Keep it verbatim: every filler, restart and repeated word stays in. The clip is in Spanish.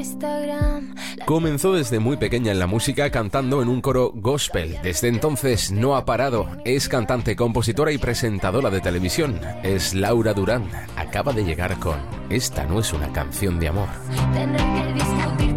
Instagram. Comenzó desde muy pequeña en la música cantando en un coro gospel. Desde entonces no ha parado. Es cantante, compositora y presentadora de televisión. Es Laura Durán. Acaba de llegar con Esta no es una canción de amor. Tener que discutir